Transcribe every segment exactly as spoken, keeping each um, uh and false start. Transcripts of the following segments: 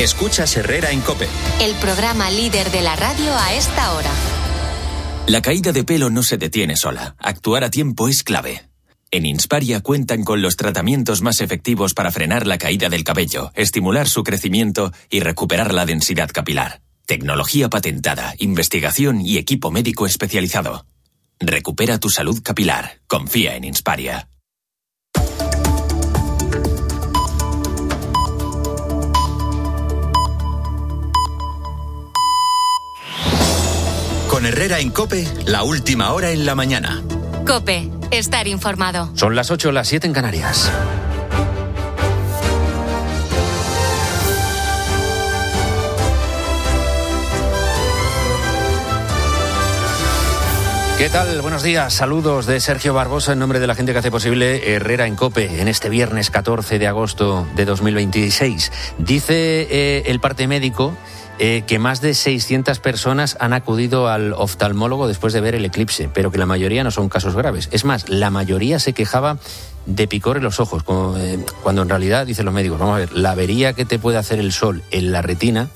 Escuchas Herrera en COPE. El programa líder de la radio a esta hora. La caída de pelo no se detiene sola. Actuar a tiempo es clave. En Insparia cuentan con los tratamientos más efectivos para frenar la caída del cabello, estimular su crecimiento y recuperar la densidad capilar. Tecnología patentada, investigación y equipo médico especializado. Recupera tu salud capilar. Confía en Insparia. Con Herrera en COPE, la última hora en la mañana. COPE, estar informado. Son las ocho, las siete en Canarias. ¿Qué tal? Buenos días. Saludos de Sergio Barbosa en nombre de la gente que hace posible Herrera en COPE en este viernes catorce de agosto de dos mil veintiséis. Dice eh, el parte médico Eh, que más de seiscientas personas han acudido al oftalmólogo después de ver el eclipse, pero que la mayoría no son casos graves. Es más, la mayoría se quejaba de picor en los ojos, como, eh, cuando en realidad, dicen los médicos, vamos a ver, la avería que te puede hacer el sol en la retina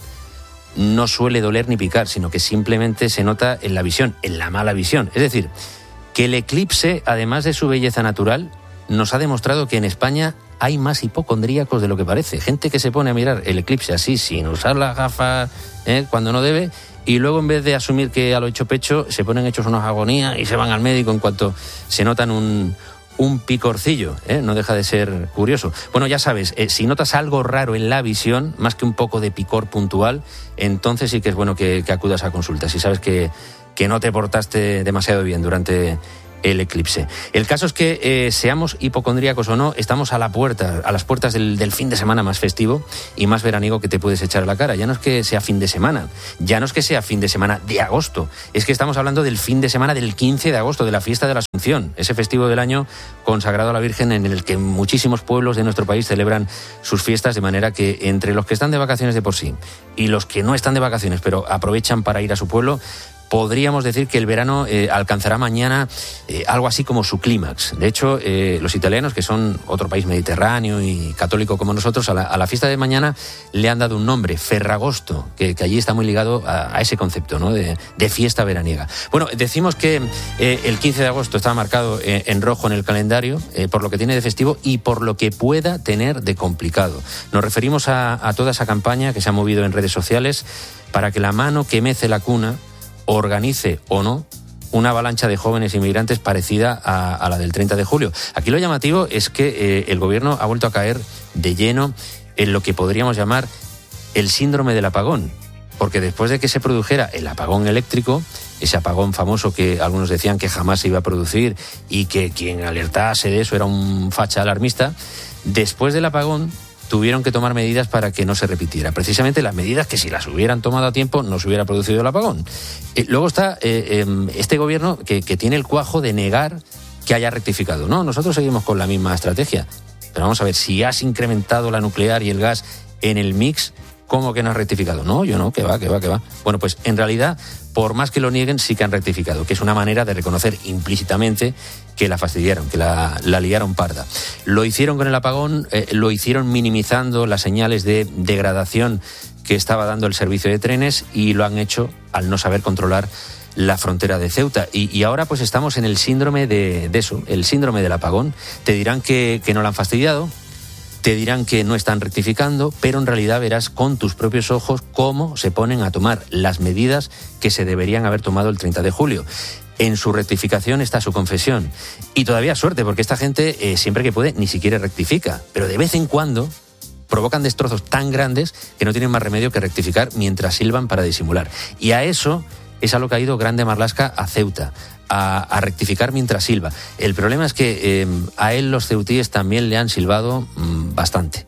no suele doler ni picar, sino que simplemente se nota en la visión, en la mala visión. Es decir, que el eclipse, además de su belleza natural, nos ha demostrado que en España hay más hipocondríacos de lo que parece. Gente que se pone a mirar el eclipse así, sin usar las gafas, ¿eh? cuando no debe, y luego en vez de asumir que a lo hecho pecho, se ponen hechos unas agonías y se van al médico en cuanto se notan un, un picorcillo. ¿eh? No deja de ser curioso. Bueno, ya sabes, eh, si notas algo raro en la visión, más que un poco de picor puntual, entonces sí que es bueno que, que acudas a consulta. Si sabes que, que no te portaste demasiado bien durante el eclipse. El caso es que eh, seamos hipocondríacos o no, estamos a la puerta, a las puertas del, del fin de semana más festivo y más veraniego que te puedes echar a la cara. Ya no es que sea fin de semana, ya no es que sea fin de semana de agosto, es que estamos hablando del fin de semana del quince de agosto, de la fiesta de la Asunción, ese festivo del año consagrado a la Virgen en el que muchísimos pueblos de nuestro país celebran sus fiestas, de manera que entre los que están de vacaciones de por sí y los que no están de vacaciones pero aprovechan para ir a su pueblo, podríamos decir que el verano eh, alcanzará mañana eh, algo así como su clímax. De hecho, eh, los italianos, que son otro país mediterráneo y católico como nosotros, a la, a la fiesta de mañana le han dado un nombre, Ferragosto, que, que allí está muy ligado a, a ese concepto, ¿no? de, de fiesta veraniega. Bueno, decimos que eh, el quince de agosto está marcado eh, en rojo en el calendario, eh, por lo que tiene de festivo y por lo que pueda tener de complicado. Nos referimos a, a toda esa campaña que se ha movido en redes sociales para que la mano que mece la cuna organice o no una avalancha de jóvenes inmigrantes parecida a, a la del treinta de julio. Aquí lo llamativo es que eh, el gobierno ha vuelto a caer de lleno en lo que podríamos llamar el síndrome del apagón, porque después de que se produjera el apagón eléctrico, ese apagón famoso que algunos decían que jamás se iba a producir y que quien alertase de eso era un facha alarmista, después del apagón tuvieron que tomar medidas para que no se repitiera. Precisamente las medidas que si las hubieran tomado a tiempo no se hubiera producido el apagón. Eh, luego está eh, eh, este gobierno que, que tiene el cuajo de negar que haya rectificado. No, nosotros seguimos con la misma estrategia. Pero vamos a ver, si has incrementado la nuclear y el gas en el mix, ¿cómo que no has rectificado? No, yo no, que va, que va, que va. Bueno, pues en realidad, por más que lo nieguen, sí que han rectificado, que es una manera de reconocer implícitamente que la fastidiaron, que la, la liaron parda. Lo hicieron con el apagón, eh, lo hicieron minimizando las señales de degradación que estaba dando el servicio de trenes y lo han hecho al no saber controlar la frontera de Ceuta. Y, y ahora pues estamos en el síndrome de, de eso, el síndrome del apagón. Te dirán que, que no lo han fastidiado, te dirán que no están rectificando, pero en realidad verás con tus propios ojos cómo se ponen a tomar las medidas que se deberían haber tomado el treinta de julio. En su rectificación está su confesión. Y todavía suerte, porque esta gente eh, siempre que puede ni siquiera rectifica. Pero de vez en cuando provocan destrozos tan grandes que no tienen más remedio que rectificar mientras silban para disimular. Y a eso es a lo que ha ido Grande Marlaska a Ceuta, a, a rectificar mientras silba. El problema es que eh, a él los ceutíes también le han silbado mmm, bastante.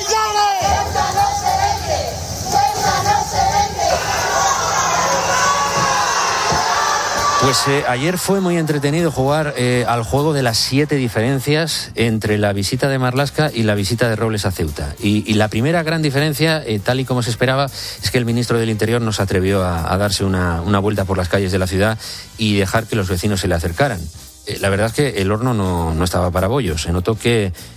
Pues eh, ayer fue muy entretenido jugar eh, al juego de las siete diferencias entre la visita de Marlaska y la visita de Robles a Ceuta. Y, y la primera gran diferencia, eh, tal y como se esperaba, es que el ministro del Interior no se atrevió a, a darse una, una vuelta por las calles de la ciudad y dejar que los vecinos se le acercaran. Eh, la verdad es que el horno no, no estaba para bollos. Se notó que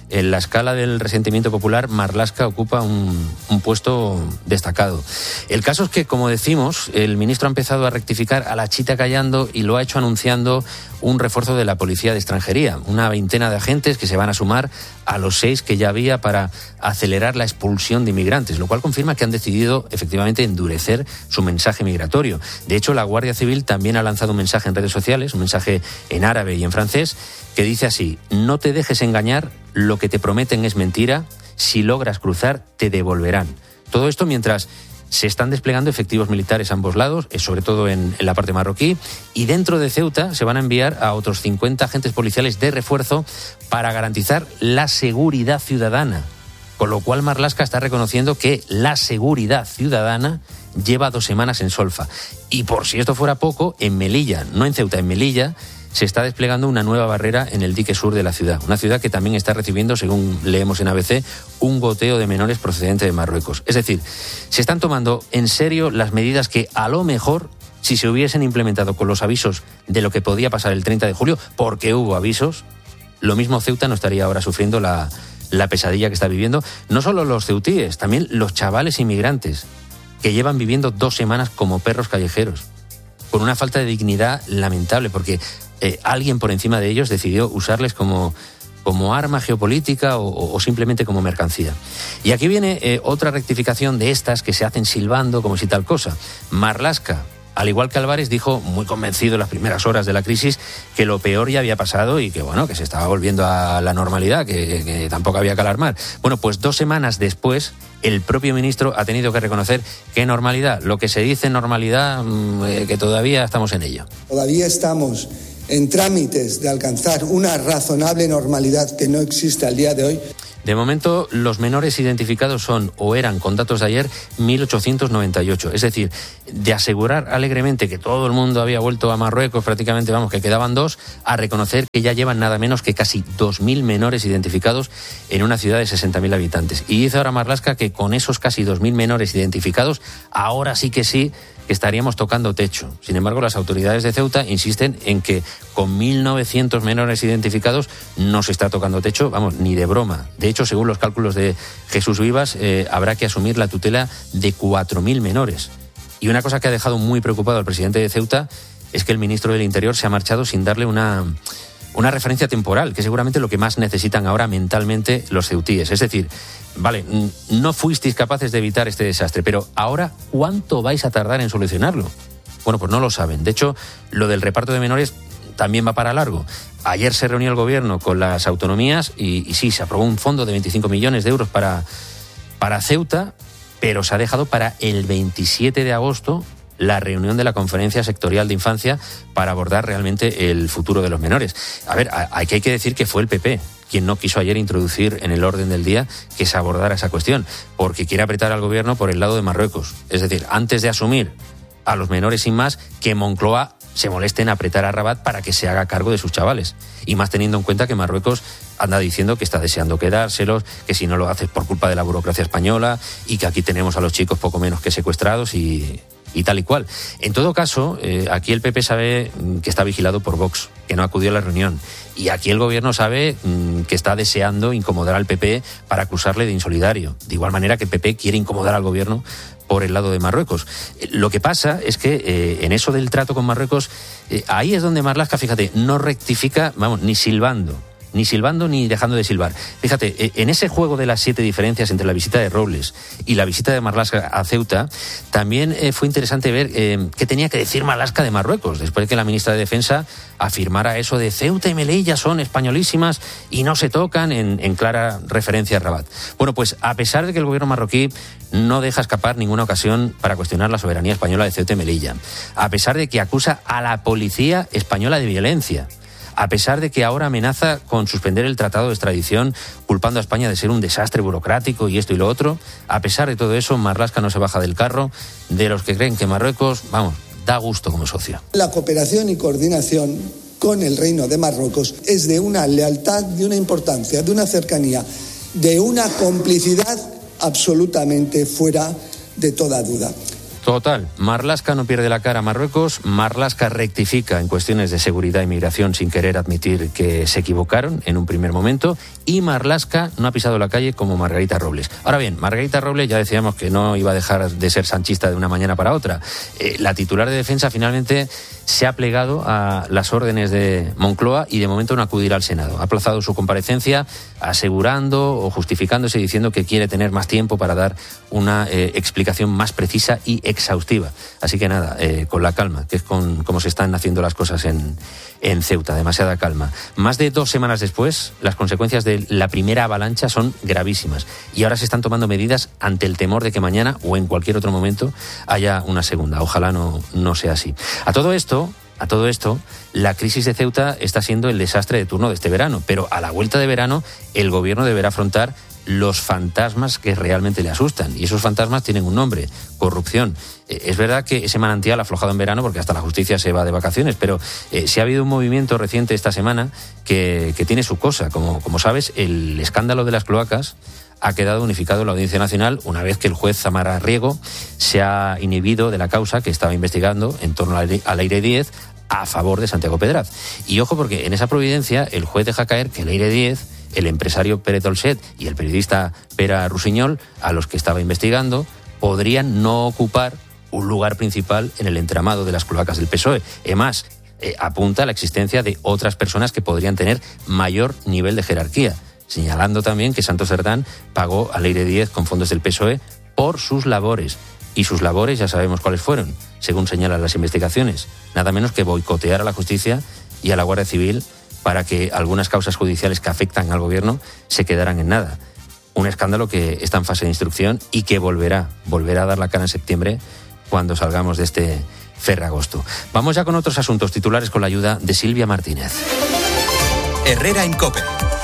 en la escala del resentimiento popular, Marlaska ocupa un, un puesto destacado. El caso es que, como decimos, el ministro ha empezado a rectificar a la chita callando y lo ha hecho anunciando un refuerzo de la policía de extranjería, una veintena de agentes que se van a sumar a los seis que ya había para acelerar la expulsión de inmigrantes, lo cual confirma que han decidido efectivamente endurecer su mensaje migratorio. De hecho, la Guardia Civil también ha lanzado un mensaje en redes sociales, un mensaje en árabe y en francés, que dice así: no te dejes engañar, lo que te prometen es mentira, si logras cruzar te devolverán. Todo esto mientras se están desplegando efectivos militares a ambos lados, sobre todo en, en la parte marroquí, y dentro de Ceuta se van a enviar a otros cincuenta agentes policiales de refuerzo para garantizar la seguridad ciudadana. Con lo cual Marlaska está reconociendo que la seguridad ciudadana lleva dos semanas en solfa. Y por si esto fuera poco, en Melilla, no en Ceuta, en Melilla, se está desplegando una nueva barrera en el dique sur de la ciudad. Una ciudad que también está recibiendo, según leemos en A B C, un goteo de menores procedente de Marruecos. Es decir, se están tomando en serio las medidas que a lo mejor, si se hubiesen implementado con los avisos de lo que podía pasar el treinta de julio, porque hubo avisos, lo mismo Ceuta no estaría ahora sufriendo la, la pesadilla que está viviendo. No solo los ceutíes, también los chavales inmigrantes, que llevan viviendo dos semanas como perros callejeros, con una falta de dignidad lamentable, porque Eh, alguien por encima de ellos decidió usarles como, como arma geopolítica o, o simplemente como mercancía. Y aquí viene eh, otra rectificación de estas que se hacen silbando como si tal cosa. Marlaska, al igual que Álvarez, dijo muy convencido en las primeras horas de la crisis que lo peor ya había pasado y que bueno, que se estaba volviendo a la normalidad, que, que tampoco había que alarmar. Bueno, pues dos semanas después, el propio ministro ha tenido que reconocer que normalidad, lo que se dice normalidad, eh, que todavía estamos en ello. Todavía estamos en trámites de alcanzar una razonable normalidad que no existe al día de hoy. De momento, los menores identificados son, o eran con datos de ayer, mil ochocientos noventa y ocho. Es decir, de asegurar alegremente que todo el mundo había vuelto a Marruecos, prácticamente, vamos, que quedaban dos, a reconocer que ya llevan nada menos que casi dos mil menores identificados en una ciudad de sesenta mil habitantes. Y dice ahora Marlaska que con esos casi dos mil menores identificados, ahora sí que sí, estaríamos tocando techo. Sin embargo, las autoridades de Ceuta insisten en que con mil novecientos menores identificados no se está tocando techo, vamos, ni de broma. De hecho, según los cálculos de Jesús Vivas, eh, habrá que asumir la tutela de cuatro mil menores. Y una cosa que ha dejado muy preocupado al presidente de Ceuta es que el ministro del Interior se ha marchado sin darle una, una referencia temporal, que es seguramente lo que más necesitan ahora mentalmente los ceutíes. Es decir, vale, no fuisteis capaces de evitar este desastre, pero ahora, ¿cuánto vais a tardar en solucionarlo? Bueno, pues no lo saben. De hecho, lo del reparto de menores también va para largo. Ayer se reunió el gobierno con las autonomías y, y sí, se aprobó un fondo de veinticinco millones de euros para, para Ceuta, pero se ha dejado para el veintisiete de agosto la reunión de la Conferencia Sectorial de Infancia para abordar realmente el futuro de los menores. A ver, aquí hay que decir que fue el P P quien no quiso ayer introducir en el orden del día que se abordara esa cuestión, porque quiere apretar al gobierno por el lado de Marruecos. Es decir, antes de asumir a los menores sin más, que Moncloa se moleste en apretar a Rabat para que se haga cargo de sus chavales. Y más teniendo en cuenta que Marruecos anda diciendo que está deseando quedárselos, que si no lo hace es por culpa de la burocracia española y que aquí tenemos a los chicos poco menos que secuestrados y... y tal y cual. En todo caso, eh, aquí el P P sabe que está vigilado por Vox, que no acudió a la reunión. Y aquí el gobierno sabe mmm, que está deseando incomodar al P P para acusarle de insolidario. De igual manera que el P P quiere incomodar al gobierno por el lado de Marruecos. Eh, lo que pasa es que eh, en eso del trato con Marruecos, eh, ahí es donde Marlaska, fíjate, no rectifica, vamos, ni silbando. Ni silbando ni dejando de silbar. Fíjate, en ese juego de las siete diferencias entre la visita de Robles y la visita de Marlaska a Ceuta, también eh, fue interesante ver eh, qué tenía que decir Marlaska de Marruecos, después de que la ministra de Defensa afirmara eso de Ceuta y Melilla son españolísimas y no se tocan, en, en clara referencia a Rabat. Bueno, pues a pesar de que el gobierno marroquí no deja escapar ninguna ocasión para cuestionar la soberanía española de Ceuta y Melilla, a pesar de que acusa a la policía española de violencia, a pesar de que ahora amenaza con suspender el tratado de extradición, culpando a España de ser un desastre burocrático y esto y lo otro, a pesar de todo eso, Marlaska no se baja del carro de los que creen que Marruecos, vamos, da gusto como socio. La cooperación y coordinación con el Reino de Marruecos es de una lealtad, de una importancia, de una cercanía, de una complicidad absolutamente fuera de toda duda. Total, Marlaska no pierde la cara a Marruecos, Marlaska rectifica en cuestiones de seguridad y migración sin querer admitir que se equivocaron en un primer momento, y Marlaska no ha pisado la calle como Margarita Robles. Ahora bien, Margarita Robles ya decíamos que no iba a dejar de ser sanchista de una mañana para otra. Eh, la titular de defensa finalmente se ha plegado a las órdenes de Moncloa y de momento no acudirá al Senado. Ha aplazado su comparecencia asegurando o justificándose diciendo que quiere tener más tiempo para dar una eh, explicación más precisa y exhaustiva. Así que nada, eh, con la calma, que es con cómo se están haciendo las cosas en, en Ceuta, demasiada calma. Más de dos semanas después, las consecuencias de la primera avalancha son gravísimas y ahora se están tomando medidas ante el temor de que mañana o en cualquier otro momento haya una segunda. Ojalá no, no sea así. A todo esto, A todo esto, la crisis de Ceuta está siendo el desastre de turno de este verano, pero a la vuelta de verano el gobierno deberá afrontar los fantasmas que realmente le asustan, y esos fantasmas tienen un nombre: corrupción. Eh, es verdad que ese manantial ha aflojado en verano porque hasta la justicia se va de vacaciones, pero eh, sí ha habido un movimiento reciente esta semana que, que tiene su cosa. Como, como sabes, el escándalo de las cloacas ha quedado unificado en la Audiencia Nacional una vez que el juez Zamara Riego se ha inhibido de la causa que estaba investigando en torno a Leire Díez a favor de Santiago Pedraz. Y ojo, porque en esa providencia el juez deja caer que Leire Díez, el empresario Pérez Dolcet y el periodista Pera Rusiñol, a los que estaba investigando, podrían no ocupar un lugar principal en el entramado de las cloacas del P S O E. Además, eh, apunta a la existencia de otras personas que podrían tener mayor nivel de jerarquía, señalando también que Santos Cerdán pagó a Leire Díez con fondos del P S O E por sus labores. Y sus labores ya sabemos cuáles fueron, según señalan las investigaciones. Nada menos que boicotear a la justicia y a la Guardia Civil para que algunas causas judiciales que afectan al gobierno se quedaran en nada. Un escándalo que está en fase de instrucción y que volverá, volverá a dar la cara en septiembre cuando salgamos de este ferragosto. Vamos ya con otros asuntos titulares con la ayuda de Silvia Martínez. Herrera en COPE.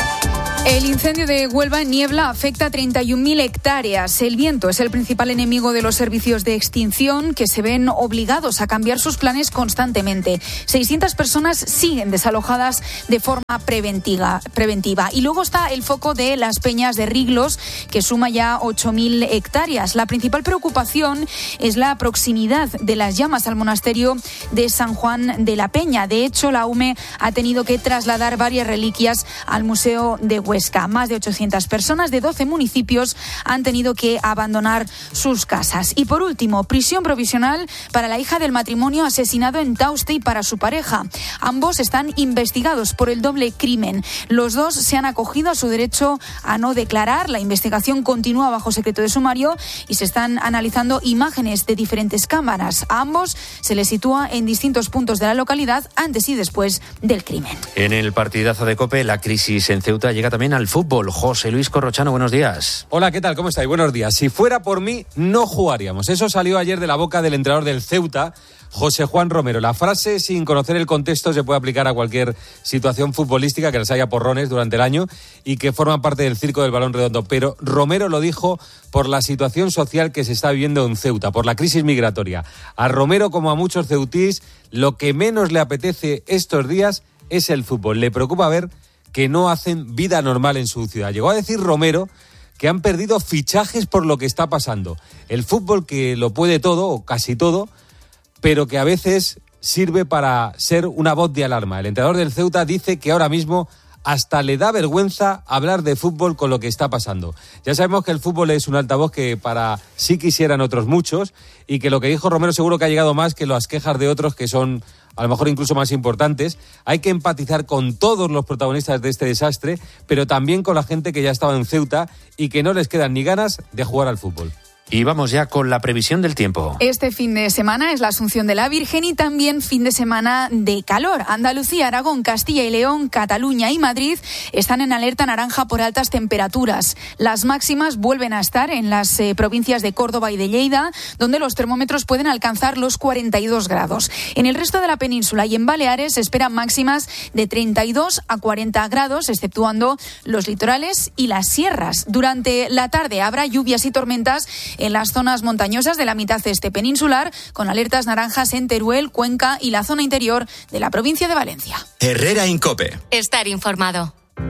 El incendio de Huelva en Niebla afecta a treinta y un mil hectáreas. El viento es el principal enemigo de los servicios de extinción, que se ven obligados a cambiar sus planes constantemente. seiscientas personas siguen desalojadas de forma preventiva. preventiva. Y luego está el foco de las Peñas de Riglos, que suma ya ocho mil hectáreas. La principal preocupación es la proximidad de las llamas al monasterio de San Juan de la Peña. De hecho, la U M E ha tenido que trasladar varias reliquias al Museo de Huelva. Más de ochocientas personas de doce municipios han tenido que abandonar sus casas. Y por último, prisión provisional para la hija del matrimonio asesinado en Tauste y para su pareja. Ambos están investigados por el doble crimen. Los dos se han acogido a su derecho a no declarar. La investigación continúa bajo secreto de sumario y se están analizando imágenes de diferentes cámaras. A ambos se les sitúa en distintos puntos de la localidad antes y después del crimen. En el partidazo de COPE, la crisis en Ceuta llega también al fútbol. José Luis Corrochano, buenos días. Hola, ¿qué tal? ¿Cómo estáis? Buenos días. Si fuera por mí, no jugaríamos. Eso salió ayer de la boca del entrenador del Ceuta, José Juan Romero. La frase, sin conocer el contexto, se puede aplicar a cualquier situación futbolística que les haya porrones durante el año y que forman parte del circo del balón redondo. Pero Romero lo dijo por la situación social que se está viviendo en Ceuta, por la crisis migratoria. A Romero, como a muchos ceutís, lo que menos le apetece estos días es el fútbol. Le preocupa ver que no hacen vida normal en su ciudad. Llegó a decir Romero que han perdido fichajes por lo que está pasando. El fútbol, que lo puede todo, o casi todo, pero que a veces sirve para ser una voz de alarma. El entrenador del Ceuta dice que ahora mismo hasta le da vergüenza hablar de fútbol con lo que está pasando. Ya sabemos que el fútbol es un altavoz que para sí quisieran otros muchos, y que lo que dijo Romero seguro que ha llegado más que las quejas de otros que son a lo mejor incluso más importantes. Hay que empatizar con todos los protagonistas de este desastre, pero también con la gente que ya estaba en Ceuta y que no les quedan ni ganas de jugar al fútbol. Y vamos ya con la previsión del tiempo. Este fin de semana es la Asunción de la Virgen y también fin de semana de calor. Andalucía, Aragón, Castilla y León, Cataluña y Madrid están en alerta naranja por altas temperaturas. Las máximas vuelven a estar en las eh, provincias de Córdoba y de Lleida, donde los termómetros pueden alcanzar los cuarenta y dos grados. En el resto de la península y en Baleares se esperan máximas de treinta y dos a cuarenta grados, exceptuando los litorales y las sierras. Durante la tarde habrá lluvias y tormentas en las zonas montañosas de la mitad este peninsular, con alertas naranjas en Teruel, Cuenca y la zona interior de la provincia de Valencia. Herrera en COPE. Estar informado.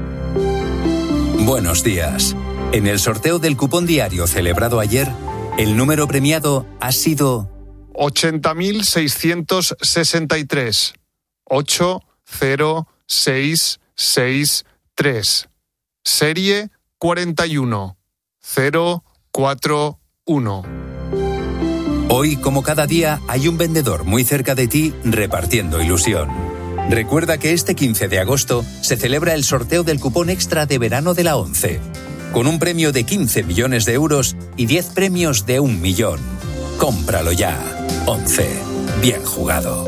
Buenos días. En el sorteo del cupón diario celebrado ayer, el número premiado ha sido ochenta mil seiscientos sesenta y tres. ocho cero seis seis tres. Serie cuarenta y uno cero cuatro uno. Hoy, como cada día, hay un vendedor muy cerca de ti repartiendo ilusión. Recuerda que este quince de agosto se celebra el sorteo del cupón extra de verano de la ONCE, con un premio de quince millones de euros y diez premios de un millón. Cómpralo ya. ONCE. Bien jugado.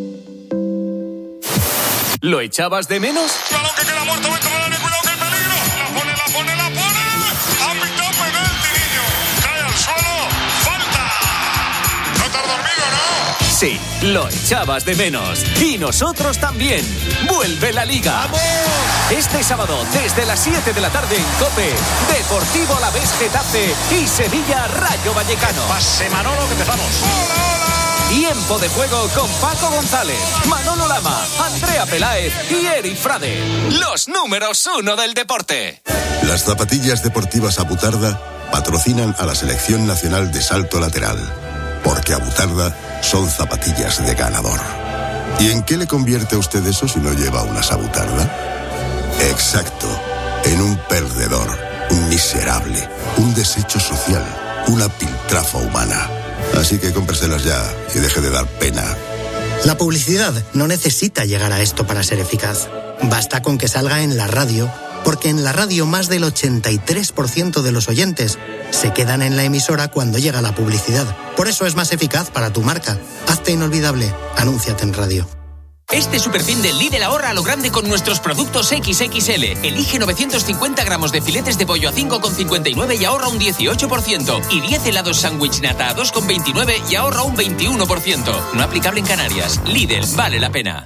¿Lo echabas de menos? ¡Balón que queda muerto dentro del área! ¡Cuidado que hay peligro! ¡La pone, la pone, la pone! ¡Ha pitado penalti, niño! ¡Cae al suelo! ¡Falta! ¿No te has dormido, no? Sí, lo echabas de menos. Y nosotros también. ¡Vuelve la Liga! ¡Vamos! Este sábado, desde las siete de la tarde en COPE, Deportivo Alavés Getafe y Sevilla Rayo Vallecano. Pase Manolo, que empezamos. ¡Hola, hola! Tiempo de juego con Paco González, Manolo Lama, Andrea Peláez y Eric Frade. Los números uno del deporte. Las zapatillas deportivas Abutarda patrocinan a la Selección Nacional de Salto Lateral, porque Abutarda son zapatillas de ganador. ¿Y en qué le convierte a usted eso si no lleva unas Abutarda? Exacto, en un perdedor, un miserable, un desecho social, una piltrafa humana. Así que cómpreselas ya y deje de dar pena. La publicidad no necesita llegar a esto para ser eficaz. Basta con que salga en la radio, porque en la radio más del ochenta y tres por ciento de los oyentes se quedan en la emisora cuando llega la publicidad. Por eso es más eficaz para tu marca. Hazte inolvidable. Anúnciate en radio. Este superfin del Lidl ahorra a lo grande con nuestros productos equis equis ele. Elige novecientos cincuenta gramos de filetes de pollo a cinco con cincuenta y nueve y ahorra un dieciocho por ciento. Y diez helados sándwich nata a dos con veintinueve y ahorra un veintiuno por ciento. No aplicable en Canarias. Lidl, vale la pena.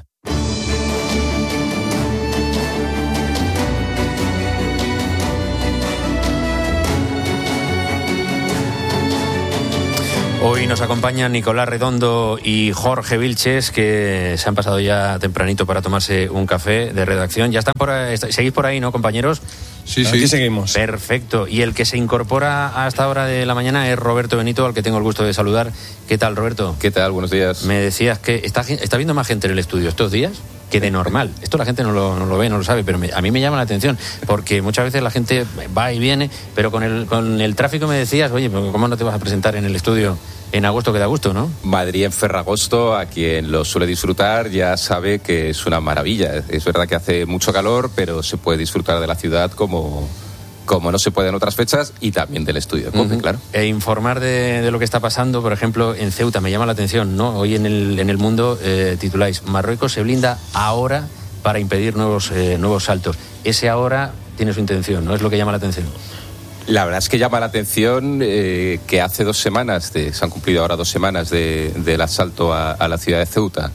Hoy nos acompañan Nicolás Redondo y Jorge Vilches, que se han pasado ya tempranito para tomarse un café de redacción. Ya están por ahí, seguís por ahí, ¿no, compañeros? Sí, sí. Aquí seguimos. Perfecto. Y el que se incorpora a esta hora de la mañana es Roberto Benito, al que tengo el gusto de saludar. ¿Qué tal, Roberto? ¿Qué tal? Buenos días. Me decías que está, está viendo más gente en el estudio estos días que de normal. Esto la gente no lo, no lo ve, no lo sabe, pero me, a mí me llama la atención, porque muchas veces la gente va y viene, pero con el, con el tráfico me decías, oye, ¿cómo no te vas a presentar en el estudio en agosto, que da gusto, ¿no? Madrid en Ferragosto, a quien lo suele disfrutar ya sabe que es una maravilla. Es verdad que hace mucho calor, pero se puede disfrutar de la ciudad como... como no se puede en otras fechas, y también del estudio de COPE, uh-huh. Claro. E informar de, de lo que está pasando, por ejemplo, en Ceuta, me llama la atención, ¿no? Hoy en el, en el Mundo eh, tituláis, Marruecos se blinda ahora para impedir nuevos, eh, nuevos saltos. Ese ahora tiene su intención, ¿no? Es lo que llama la atención. La verdad es que llama la atención eh, que hace dos semanas, de, se han cumplido ahora dos semanas de, del asalto a, a la ciudad de Ceuta,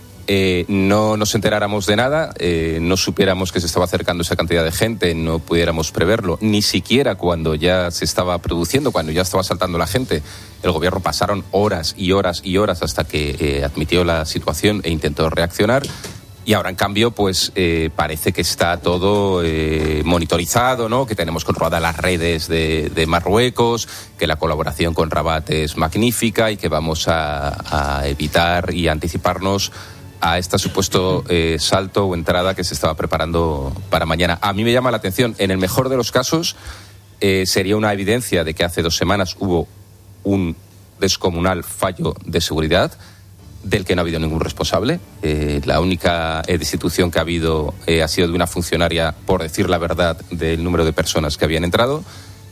Eh, no nos enteráramos de nada, eh, no supiéramos que se estaba acercando esa cantidad de gente, no pudiéramos preverlo, ni siquiera cuando ya se estaba produciendo, cuando ya estaba saltando la gente. El gobierno pasaron horas y horas y horas hasta que eh, admitió la situación e intentó reaccionar. Y ahora, en cambio, pues eh, parece que está todo eh, monitorizado, ¿no? Que tenemos controladas las redes de, de Marruecos, que la colaboración con Rabat es magnífica y que vamos a, a evitar y anticiparnos a este supuesto eh, salto o entrada que se estaba preparando para mañana. A mí me llama la atención, en el mejor de los casos, eh, sería una evidencia de que hace dos semanas hubo un descomunal fallo de seguridad del que no ha habido ningún responsable. Eh, la única eh, destitución que ha habido eh, ha sido de una funcionaria, por decir la verdad, del número de personas que habían entrado.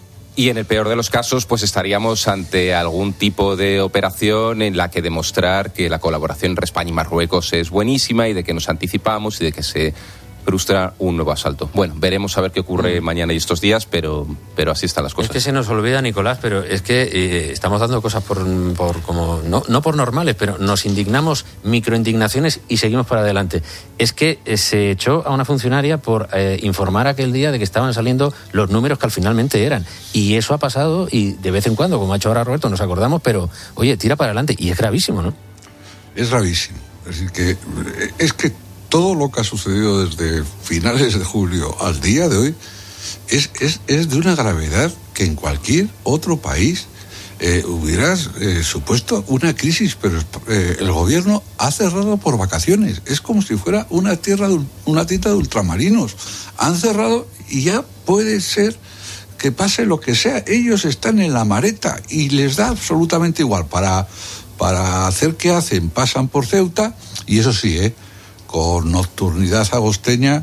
Y en el peor de los casos, pues estaríamos ante algún tipo de operación en la que demostrar que la colaboración entre España y Marruecos es buenísima y de que nos anticipamos y de que se frustra un nuevo asalto. Bueno, veremos a ver qué ocurre mm. mañana y estos días, pero, pero así están las cosas. Es que se nos olvida, Nicolás, pero es que eh, estamos dando cosas por, por como no, no por normales, pero nos indignamos, microindignaciones, y seguimos para adelante. Es que eh, se echó a una funcionaria por eh, informar aquel día de que estaban saliendo los números que al finalmente eran. Y eso ha pasado, y de vez en cuando, como ha hecho ahora Roberto, nos acordamos, pero oye, tira para adelante. Y es gravísimo, ¿no? Es gravísimo. Es decir, que es que todo lo que ha sucedido desde finales de julio al día de hoy es, es, es de una gravedad que en cualquier otro país eh, hubieras eh, supuesto una crisis, pero eh, el gobierno ha cerrado por vacaciones. Es como si fuera una tierra de, una tienda de ultramarinos. Han cerrado y ya puede ser que pase lo que sea. Ellos están en la mareta y les da absolutamente igual. Para, para hacer qué hacen, pasan por Ceuta y eso sí, ¿eh? con nocturnidad agosteña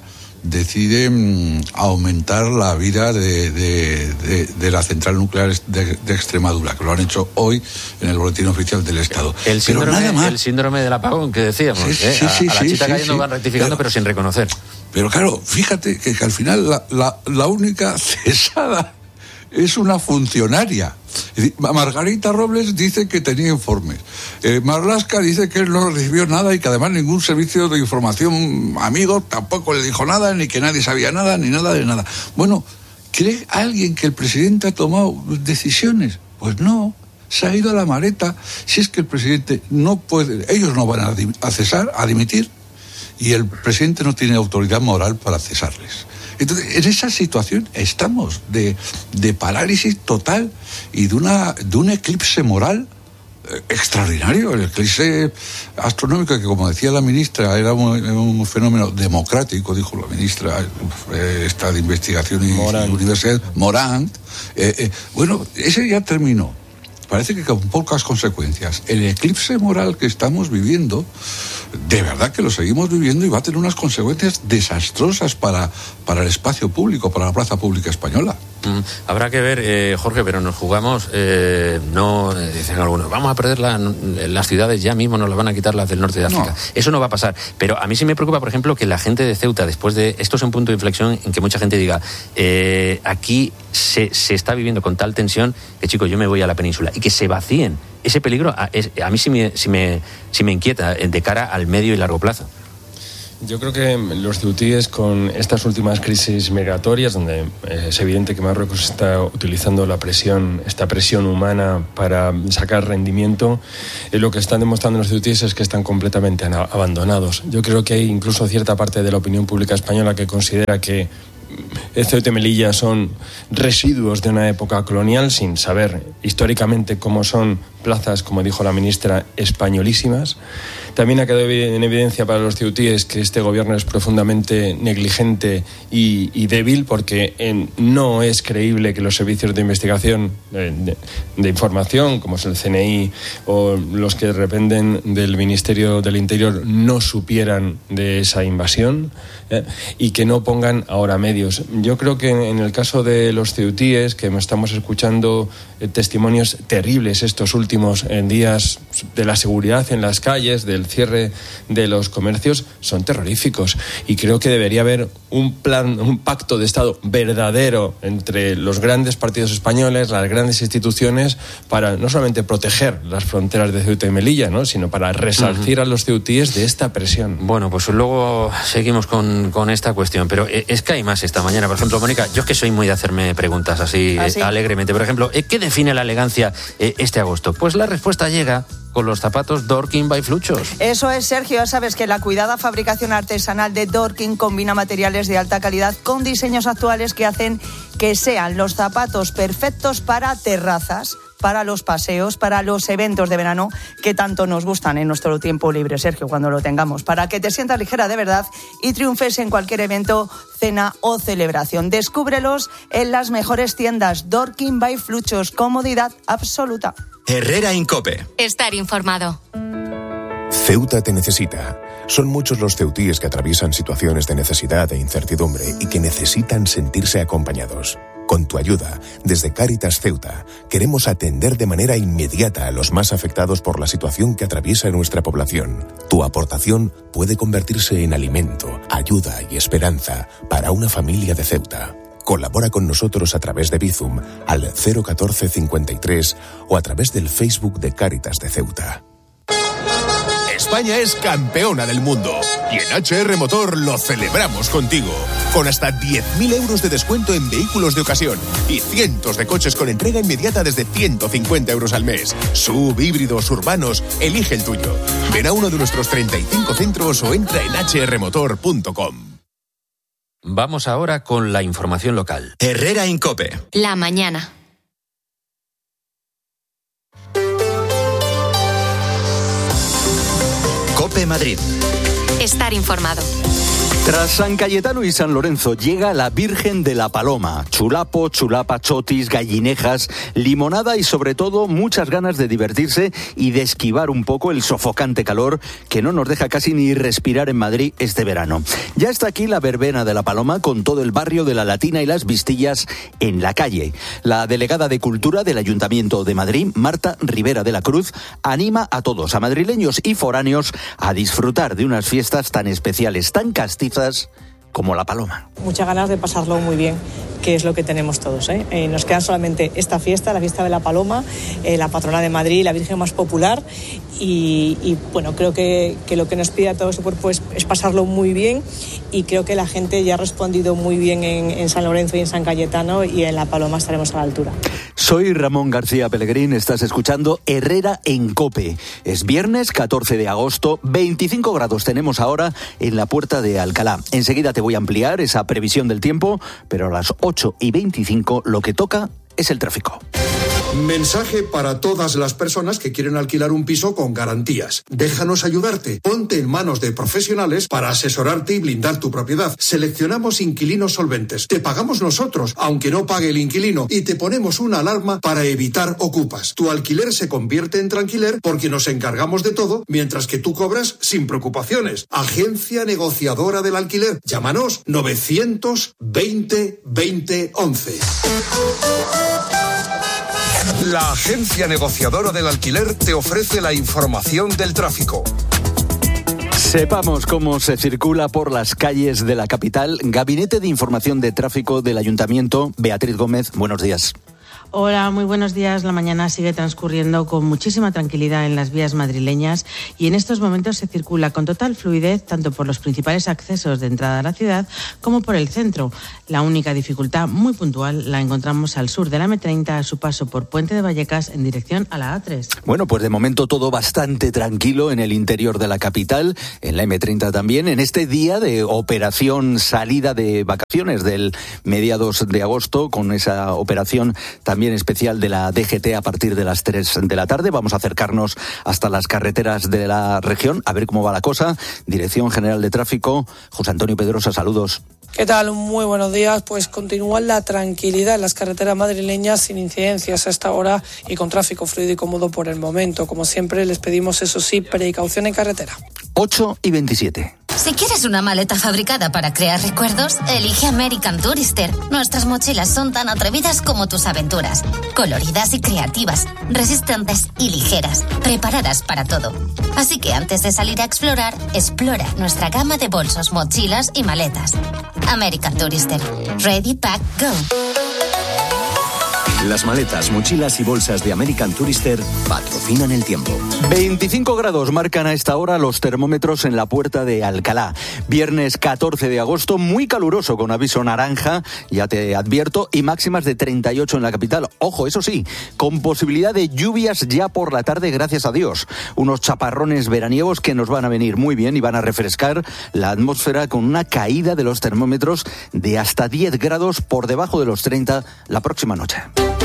deciden aumentar la vida de, de, de, de la central nuclear de, de Extremadura, que lo han hecho hoy en el boletín oficial del Estado. El síndrome, pero nada más. El síndrome del apagón que decíamos, sí, ¿eh? sí, sí, a, a la sí, chita sí, cayendo sí. van rectificando, pero, pero sin reconocer. Pero claro, fíjate que, que al final la, la, la única cesada es una funcionaria. Es decir, Margarita Robles dice que tenía informes. Eh, Marlaska dice que él no recibió nada y que además ningún servicio de información amigo tampoco le dijo nada, ni que nadie sabía nada, ni nada de nada. Bueno, ¿cree alguien que el presidente ha tomado decisiones? Pues no, se ha ido a la mareta. Si es que el presidente no puede, ellos no van a, a cesar, a dimitir, y el presidente no tiene autoridad moral para cesarles. Entonces, en esa situación estamos de, de parálisis total y de, una, de un eclipse moral eh, extraordinario. El eclipse astronómico, que como decía la ministra, era un, un fenómeno democrático, dijo la ministra, eh, esta de investigación y, y universidad, Morant. Eh, eh, bueno, ese ya terminó. Parece que con pocas consecuencias. El eclipse moral que estamos viviendo, de verdad que lo seguimos viviendo y va a tener unas consecuencias desastrosas para, para el espacio público, para la plaza pública española. Mm, habrá que ver, eh, Jorge, pero nos jugamos, eh, no, eh, dicen algunos, vamos a perder la, las ciudades ya mismo, nos las van a quitar las del norte de África. No. Eso no va a pasar. Pero a mí sí me preocupa, por ejemplo, que la gente de Ceuta, después de, esto es un punto de inflexión en que mucha gente diga, eh, aquí se, se está viviendo con tal tensión que, chicos, yo me voy a la península, y que se vacíen. Ese peligro a, es, a mí sí me, sí, me, sí me inquieta de cara al medio y largo plazo. Yo creo que los ceutíes, con estas últimas crisis migratorias, donde es evidente que Marruecos está utilizando la presión, esta presión humana para sacar rendimiento, eh, lo que están demostrando los ceutíes es que están completamente abandonados. Yo creo que hay incluso cierta parte de la opinión pública española que considera que Ceuta y Melilla son residuos de una época colonial, sin saber históricamente cómo son plazas, como dijo la ministra, españolísimas. También ha quedado en evidencia para los ceutíes que este gobierno es profundamente negligente y, y débil, porque en, no es creíble que los servicios de investigación, de, de, de información, como es el C N I o los que dependen del Ministerio del Interior, no supieran de esa invasión, eh, y que no pongan ahora medios. Yo creo que en, en el caso de los ceutíes, que estamos escuchando eh, testimonios terribles estos últimos en días de la seguridad en las calles, del cierre de los comercios, son terroríficos, y creo que debería haber un plan, un pacto de Estado verdadero entre los grandes partidos españoles, las grandes instituciones, para no solamente proteger las fronteras de Ceuta y Melilla, ¿no?, sino para resarcir uh-huh. a los ceutíes de esta presión. Bueno, pues luego seguimos con, con esta cuestión, pero es que hay más esta mañana. Por ejemplo, Mónica, yo es que soy muy de hacerme preguntas así, ¿Ah, sí? alegremente. Por ejemplo, ¿qué define la elegancia este agosto? Pues la respuesta llega con los zapatos Dorking by Fluchos. Eso es, Sergio. Ya sabes que la cuidada fabricación artesanal de Dorking combina materiales de alta calidad con diseños actuales que hacen que sean los zapatos perfectos para terrazas, para los paseos, para los eventos de verano que tanto nos gustan en nuestro tiempo libre, Sergio, cuando lo tengamos, para que te sientas ligera de verdad y triunfes en cualquier evento, cena o celebración. Descúbrelos en las mejores tiendas. Dorking by Fluchos, comodidad absoluta. Herrera Incope. Estar informado. Ceuta te necesita. Son muchos los ceutíes que atraviesan situaciones de necesidad e incertidumbre y que necesitan sentirse acompañados. Con tu ayuda, desde Cáritas Ceuta, queremos atender de manera inmediata a los más afectados por la situación que atraviesa nuestra población. Tu aportación puede convertirse en alimento, ayuda y esperanza para una familia de Ceuta. Colabora con nosotros a través de Bizum al cero catorce cincuenta y tres o a través del Facebook de Cáritas de Ceuta. España es campeona del mundo y en H R Motor lo celebramos contigo, con hasta diez mil euros de descuento en vehículos de ocasión y cientos de coches con entrega inmediata desde ciento cincuenta euros al mes. Sub, híbridos, urbanos, elige el tuyo. Ven a uno de nuestros treinta y cinco centros o entra en h r motor punto com. Vamos ahora con la información local. Herrera Incope. La mañana. COPE Madrid. Estar informado. Tras San Cayetano y San Lorenzo llega la Virgen de la Paloma. Chulapo, chulapa, chotis, gallinejas, limonada y sobre todo muchas ganas de divertirse y de esquivar un poco el sofocante calor que no nos deja casi ni respirar en Madrid este verano. Ya está aquí la verbena de la Paloma con todo el barrio de la Latina y las Vistillas en la calle. La delegada de Cultura del Ayuntamiento de Madrid, Marta Rivera de la Cruz, anima a todos, a madrileños y foráneos, a disfrutar de unas fiestas tan especiales, tan castizas como la Paloma. Muchas ganas de pasarlo muy bien, que es lo que tenemos todos, ¿eh? Eh, nos queda solamente esta fiesta, la fiesta de la Paloma, eh, la patrona de Madrid, la Virgen más popular, y, y bueno, creo que, que lo que nos pide a todo su cuerpo es, es pasarlo muy bien, y creo que la gente ya ha respondido muy bien en, en San Lorenzo y en San Cayetano, y en la Paloma estaremos a la altura. Soy Ramón García Pellegrín, estás escuchando Herrera en COPE. Es viernes catorce de agosto, veinticinco grados tenemos ahora en la Puerta de Alcalá. Enseguida te voy a ampliar esa previsión del tiempo, pero a las ocho y veinticinco lo que toca es el tráfico. Mensaje para todas las personas que quieren alquilar un piso con garantías. Déjanos ayudarte. Ponte en manos de profesionales para asesorarte y blindar tu propiedad. Seleccionamos inquilinos solventes. Te pagamos nosotros, aunque no pague el inquilino, y te ponemos una alarma para evitar ocupas. Tu alquiler se convierte en tranquiler porque nos encargamos de todo, mientras que tú cobras sin preocupaciones. Agencia negociadora del alquiler. Llámanos novecientos veinte veinte once. La agencia negociadora del alquiler te ofrece la información del tráfico. Sepamos cómo se circula por las calles de la capital. Gabinete de Información de Tráfico del Ayuntamiento. Beatriz Gómez, buenos días. Hola, muy buenos días. La mañana sigue transcurriendo con muchísima tranquilidad en las vías madrileñas y en estos momentos se circula con total fluidez tanto por los principales accesos de entrada a la ciudad como por el centro. La única dificultad muy puntual la encontramos al sur de la eme treinta a su paso por Puente de Vallecas en dirección a la a tres. Bueno, pues de momento todo bastante tranquilo en el interior de la capital, en la eme treinta también, en este día de operación salida de vacaciones del mediados de agosto, con esa operación también especial de la de ge te a partir de las tres de la tarde. Vamos a acercarnos hasta las carreteras de la región, a ver cómo va la cosa. Dirección General de Tráfico, José Antonio Pedrosa, saludos. ¿Qué tal? Muy buenos días. Pues continúa la tranquilidad en las carreteras madrileñas sin incidencias a esta hora y con tráfico fluido y cómodo por el momento. Como siempre, les pedimos, eso sí, precaución en carretera. ocho y veintisiete. Si quieres una maleta fabricada para crear recuerdos, elige American Tourister. Nuestras mochilas son tan atrevidas como tus aventuras. Coloridas y creativas, resistentes y ligeras, preparadas para todo. Así que antes de salir a explorar, explora nuestra gama de bolsos, mochilas y maletas. American Tourister. Ready, Pack, Go. Las maletas, mochilas y bolsas de American Tourister patrocinan el tiempo. veinticinco grados marcan a esta hora los termómetros en la Puerta de Alcalá. Viernes catorce de agosto, muy caluroso con aviso naranja, ya te advierto, y máximas de treinta y ocho en la capital. Ojo, eso sí, con posibilidad de lluvias ya por la tarde, gracias a Dios. Unos chaparrones veraniegos que nos van a venir muy bien y van a refrescar la atmósfera con una caída de los termómetros de hasta diez grados por debajo de los treinta la próxima noche.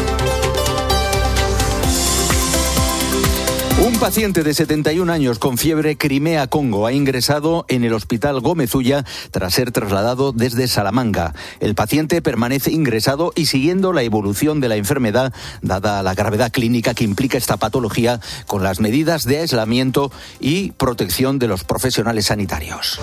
Un paciente de setenta y un años con fiebre Crimea-Congo ha ingresado en el Hospital Gómez Ulla tras ser trasladado desde Salamanca. El paciente permanece ingresado y siguiendo la evolución de la enfermedad, dada la gravedad clínica que implica esta patología, con las medidas de aislamiento y protección de los profesionales sanitarios.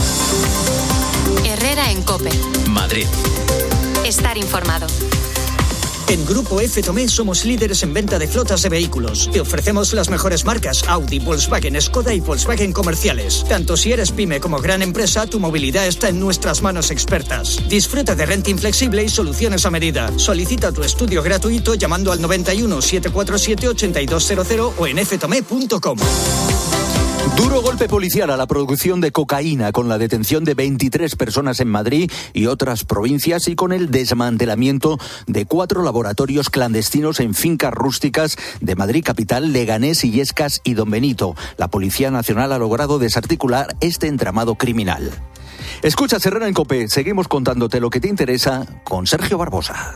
Herrera en COPE. Madrid. Estar informado. En Grupo F Tomé somos líderes en venta de flotas de vehículos. Te ofrecemos las mejores marcas Audi, Volkswagen, Skoda y Volkswagen comerciales. Tanto si eres pyme como gran empresa, tu movilidad está en nuestras manos expertas. Disfruta de renting flexible y soluciones a medida. Solicita tu estudio gratuito llamando al noventa y uno, setecientos cuarenta y siete, ochenta y dos cero cero o en f tomé punto com. Duro golpe policial a la producción de cocaína con la detención de veintitrés personas en Madrid y otras provincias y con el desmantelamiento de cuatro laboratorios clandestinos en fincas rústicas de Madrid capital, Leganés, Illescas y Don Benito. La Policía Nacional ha logrado desarticular este entramado criminal. Escucha Herrera en COPE, seguimos contándote lo que te interesa con Sergio Barbosa.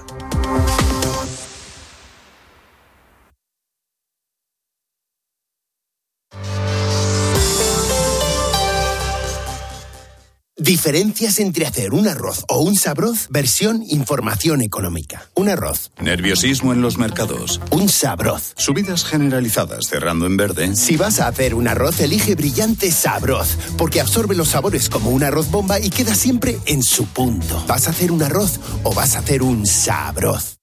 Diferencias entre hacer un arroz o un sabroz, versión información económica. Un arroz. Nerviosismo en los mercados. Un sabroz. Subidas generalizadas cerrando en verde. Si vas a hacer un arroz, elige Brillante Sabroz, porque absorbe los sabores como un arroz bomba y queda siempre en su punto. ¿Vas a hacer un arroz o vas a hacer un sabroz?